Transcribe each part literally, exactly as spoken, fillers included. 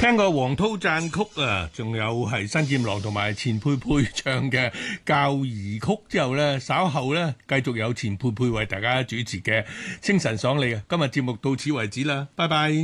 聽過黃濤讚曲啊，仲有係新劍郎同埋錢佩佩唱嘅教兒曲之後呢，稍後呢繼續有錢佩佩為大家主持嘅清晨爽利啊！今日節目到此為止啦，拜拜。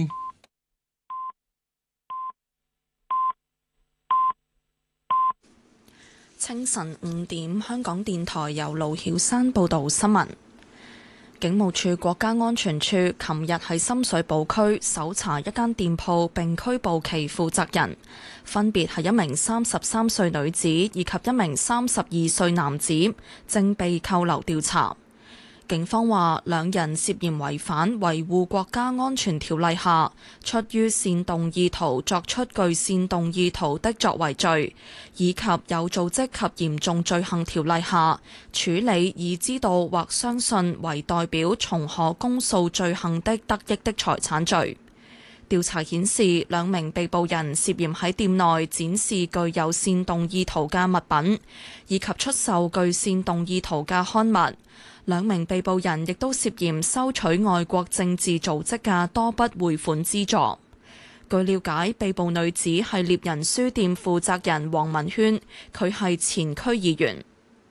清晨五點，香港電台由盧曉山報道新聞。警務處國家安全處琴日喺深水埗區搜查一間店鋪，並拘捕其負責人，分別係一名三十三歲女子以及一名三十二歲男子，正被扣留調查。警方話，兩人涉嫌違反維護國家安全條例下出於煽動意圖作出具煽動意圖的作為罪，以及有組織及嚴重罪行條例下處理以知道或相信為代表從可公訴罪行的得益的財產罪。調查顯示，兩名被捕人涉嫌喺店內展示具有煽動意圖嘅物品，以及出售具煽動意圖嘅刊物。兩名被捕人亦都涉嫌收取外國政治組織嘅多筆匯款資助。據了解，被捕女子係獵人書店負責人黃文軒，佢係前區議員。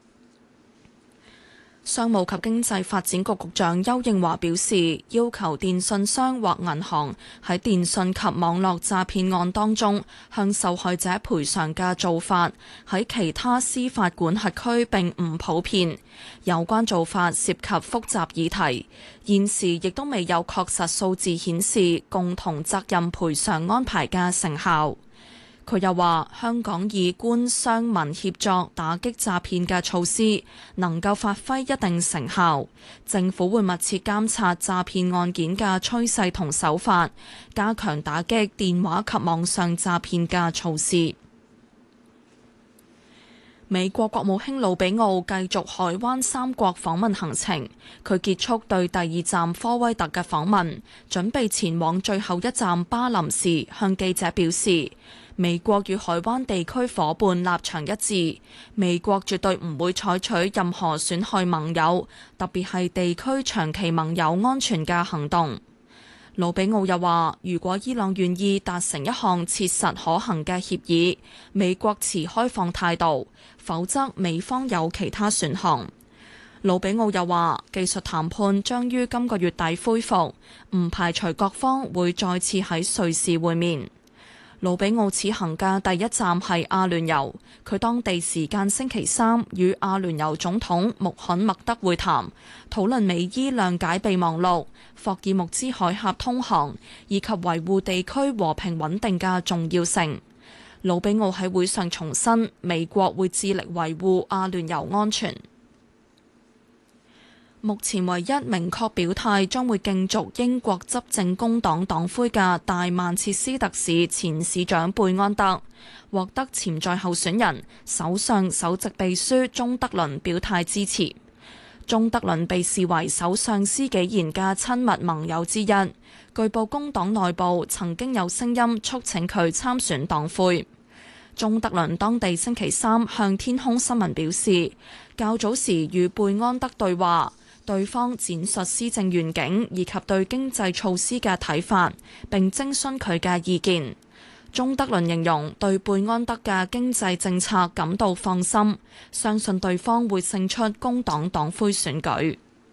商務及經濟發展局局長邱應華表示，要求電信商或銀行喺電信及網絡詐騙案當中向受害者賠償嘅做法，喺其他司法管轄區並唔普遍。有關做法涉及複雜議題，現時亦都未有確實數字顯示共同責任賠償安排嘅成效。佢又話，香港以官商民協作打擊詐騙嘅措施能夠發揮一定成效，政府會密切監察詐騙案件嘅趨勢同手法，加強打擊電話及網上詐騙嘅措施。美國國務卿魯比奧繼續海灣三國訪問行程，佢結束對第二站科威特嘅訪問，準備前往最後一站巴林時，向記者表示，美國與海灣地區夥伴立場一致，美國絕對唔會採取任何損害盟友，特別係地區長期盟友安全嘅行動。魯比奧又話，如果伊朗願意達成一項切實可行嘅協議，美國持開放態度，否則美方有其他選項。魯比奧又話，技術談判將於今個月底恢復，唔排除各方會再次喺瑞士會面。魯比奧此行嘅第一站係阿聯酋，佢當地時間星期三與阿聯酋總統穆罕默德會談，討論美伊諒解備忘錄、霍爾木茲海峽通航以及維護地區和平穩定嘅重要性。魯比奧喺會上重申，美國會致力維護阿聯酋安全。目前唯一明確表態將會競逐英國執政工黨黨魁嘅大曼徹斯特市前市長貝安德，獲得潛在候選人首相首席秘書鍾德倫表態支持。鍾德倫被視為首相施紀賢嘅親密盟友之一，據報工黨內部曾經有聲音促請佢參選黨魁。鍾德倫當地星期三向天空新聞表示，較早時與貝安德對話，對方闡述施政願景以及對經濟措施嘅睇法，並徵詢佢嘅意見。鍾德倫形容對貝安德嘅經濟政策感到放心，相信對方會勝出工黨黨魁選舉。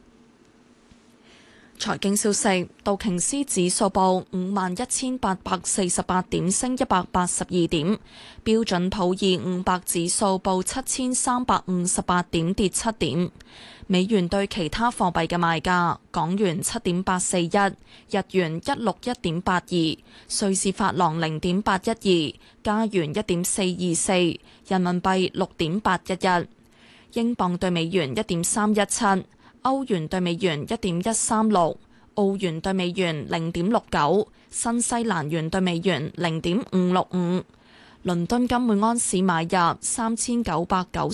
財經消息，道瓊斯指數報五萬一千八百四十八點，升一百八十二點；標準普爾五百指數報七千三百五十八點，跌七點。美元對其他貨幣嘅賣價：港元七點八四一，日元一六一點八二，瑞士法郎零點八一二，加元一點四二四，人民幣六點八一一，英鎊對美元一點三一七。歐元對美元一點一三六，澳元對美元零點六九，新西蘭元對美元零點五六五。倫敦金每安士買入三千九百九